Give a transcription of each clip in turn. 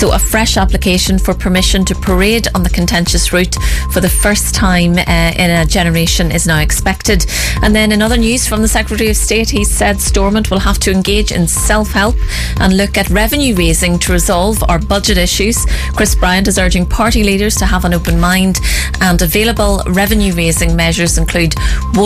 So a fresh application for permission to parade on the contentious route for the first time in a generation is now expected. And then in other news from the Secretary of State, he said Stormont will have to engage in self-help and look at revenue raising to resolve our budget issues. Chris Bryant is urging party leaders to have an open mind, and available revenue raising measures include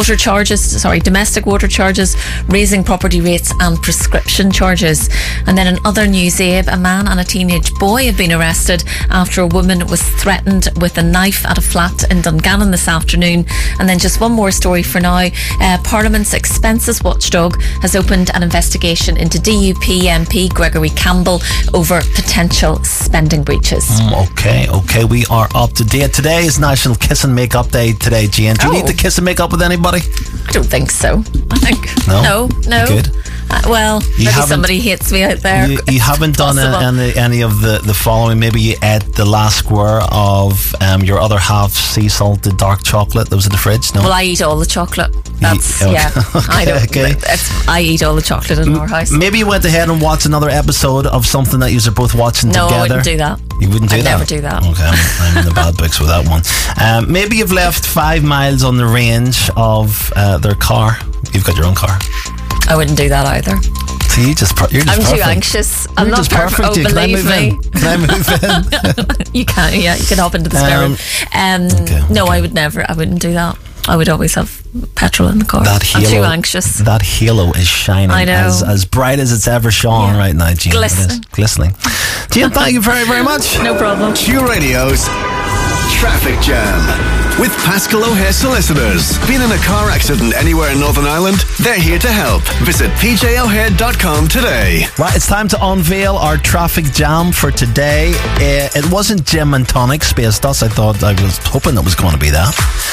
domestic water charges, raising property rates and prescription charges. And then in other news, Abe, a man and a teenage boy have been arrested after a woman was threatened with a knife at a flat in Dungannon this afternoon. And then just one more story for now. Parliament's expenses watchdog has opened an investigation into DUP MP Gregory Campbell over potential spending breaches. Okay, we are up to date. Today is National Kiss and Make Up Day today, Jane. Do you need to kiss and make up with anybody? I don't think so. I think no. Good. Well, maybe somebody hates me out there. You haven't done any of the following. Maybe you ate the last square of your other half sea salted dark chocolate that was in the fridge. No. Well, I eat all the chocolate. That's Okay. I don't. I eat all the chocolate in our house. Maybe you went ahead and watched another episode of something that you are both watching together. No, I wouldn't do that. You wouldn't do I'd that? never do that. Okay, I'm in the bad books with that one. Maybe you've left 5 miles on the range of their car. You've got your own car. I wouldn't do that either. See, you're just I'm perfect. too anxious. I'm You're not just perfect. Oh, believe me. Can I move in? You can. Yeah, you can hop into the spare room. No, I would never. I wouldn't do that. I would always have petrol in the car. I'm too anxious. That halo is shining. I know. As bright as it's ever shone right now, Jean. Glistening. It is glistening. Jean, thank you very, very much. No problem. Q Radio's Traffic Jam with Pascal O'Hare Solicitors. Been in a car accident anywhere in Northern Ireland? They're here to help. Visit pjohare.com today. Right, it's time to unveil our traffic jam for today. It wasn't Gin and Tonic Space Dust. I was hoping it was going to be that.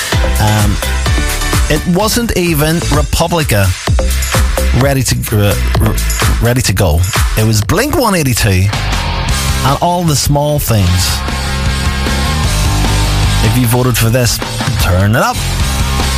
It wasn't even Republica ready to go. It was Blink 182 and All the Small Things. If you voted for this, turn it up.